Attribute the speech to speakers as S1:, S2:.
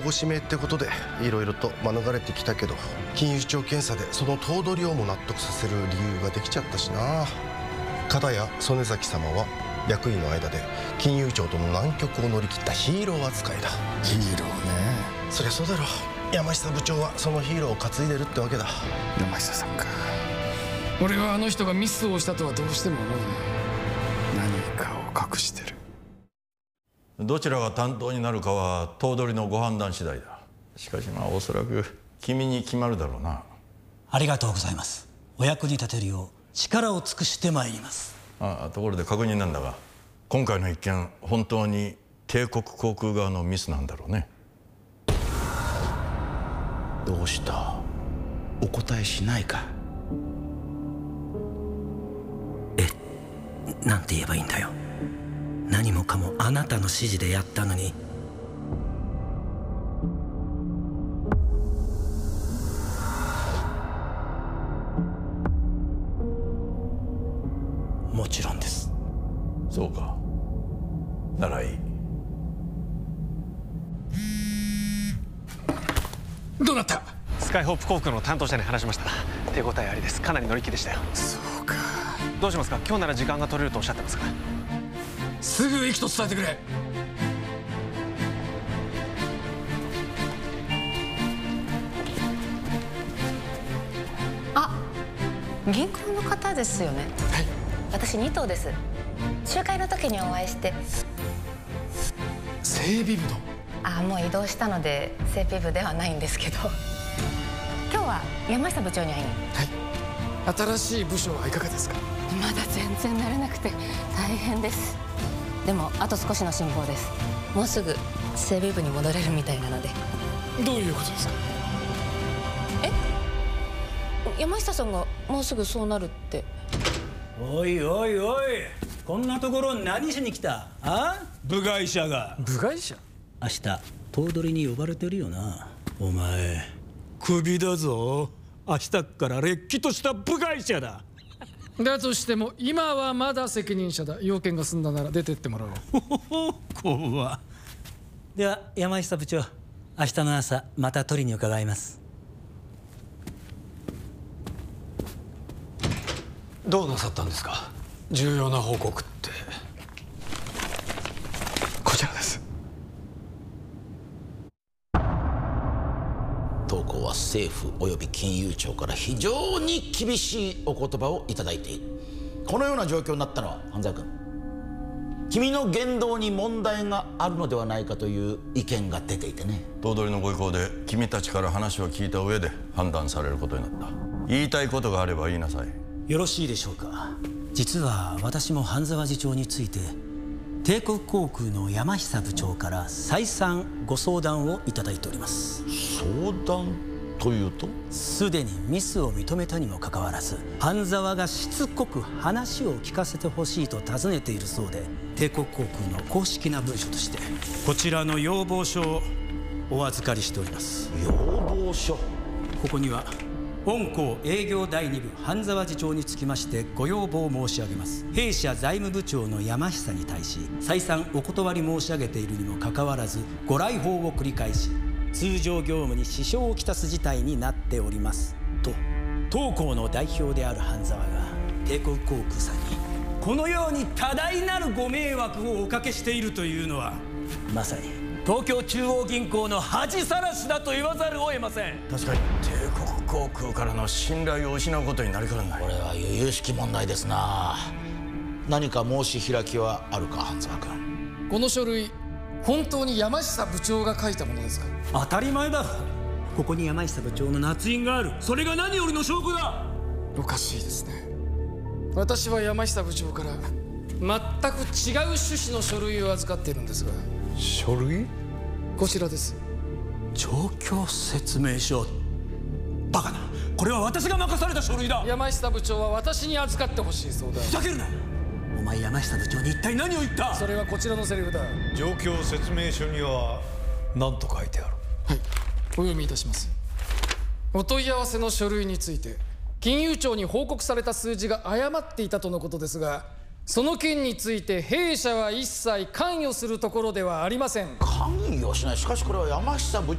S1: ご指名ってことでいろいろと免れてきたけど、金融庁検査でその頭取をも納得させる理由ができちゃったしな。片や曽根崎様は役員の間で金融庁との難局を乗り切ったヒーロー扱いだ。
S2: ヒーローね。
S1: そりゃそうだろ。山下部長はそのヒーローを担いでるってわけだ。
S2: 山下さんか。
S3: 俺はあの人がミスをしたとはどうしても思う。
S2: 何かを隠してる。
S4: どちらが担当になるかは頭取のご判断次第だ。しかしおそらく君に決まるだろうな。
S5: ありがとうございます。お役に立てるよう力を尽くしてまいります。
S4: ところで確認なんだが、今回の一件本当に帝国航空側のミスなんだろうね。
S6: どうした？お答えしないか？
S5: なんて言えばいいんだよ。何もかもあなたの指示でやったのに。もちろんです。
S4: そうか。ならいい。
S3: どうなった？
S7: スカイホープ航空の担当者に話しました。手応えありです。かなり乗り気でしたよ。
S2: そうか。
S7: どうしますか？今日なら時間が取れるとおっしゃってますから。
S3: すぐ行きと伝えてくれ。
S8: あ、銀行の方ですよね。
S3: はい。
S8: 私2頭です。集会の時にお会いして。
S3: 整備部の。
S8: もう移動したので整備部ではないんですけど、今日は山下部長に会いに。
S3: はい。新しい部署はいかがですか？
S8: まだ全然慣れなくて大変です。でもあと少しの辛抱です。もうすぐ整備部に戻れるみたいなので。
S3: どういうことですか？
S8: 山下さんがもうすぐそうなるって。
S5: おいおいおい、こんなところ何しに来た？部外者が。
S3: 部外者？
S5: 明日頭取に呼ばれてるよな。お前クビだぞ。明日かられっきとした部外者だ。
S3: だとしても今はまだ責任者だ。要件が済んだなら出てってもらおう。
S5: 怖っ。では山下部長、明日の朝また取りに伺います。
S2: どうなさったんですか？重要な報告って。こちらです。
S6: 当行は政府および金融庁から非常に厳しいお言葉をいただいている。このような状況になったのは半沢君、君の言動に問題があるのではないかという意見が出ていてね。
S4: 頭取のご意向で君たちから話を聞いた上で判断されることになった。言いたいことがあれば言いなさい。
S5: よろしいでしょうか。実は私も半沢次長について帝国航空の山下部長から再三ご相談をいただいております。
S6: 相談というと？
S5: すでにミスを認めたにもかかわらず、半沢がしつこく話を聞かせてほしいと尋ねているそうで、帝国航空の公式な文書としてこちらの要望書をお預かりしております。
S6: 要望書？
S5: ここには本校営業第2部半沢次長につきましてご要望申し上げます。弊社財務部長の山下に対し再三お断り申し上げているにもかかわらず、ご来訪を繰り返し通常業務に支障をきたす事態になっておりますと、当校の代表である半沢が帝国航空さんにこのように多大なるご迷惑をおかけしているというのは、まさに東京中央銀行の恥さらしだと言わざるを得ません。
S4: 確かに帝国航空からの信頼を失うことになりかねない。
S6: これは由々しき問題ですな。何か申し開きはあるか半沢君？
S3: この書類本当に山下部長が書いたものですか？
S5: 当たり前だ。ここに山下部長の捺印がある。それが何よりの証拠だ。
S3: おかしいですね。私は山下部長から全く違う趣旨の書類を預かっているんですが。
S2: 書類？
S3: こちらです。
S5: 状況説明書。バカな、これは私が任された書類だ。
S3: 山下部長は私に預かってほしいそうだ。
S5: ふざけるな。お前山下部長に一体何を言った？
S3: それはこちらのセリフだ。
S2: 状況説明書には何と書いてある？
S3: はい、お読みいたします。お問い合わせの書類について金融庁に報告された数字が誤っていたとのことですが、その件について弊社は一切関与するところではありません。
S6: 関与しない。しかしこれは山下部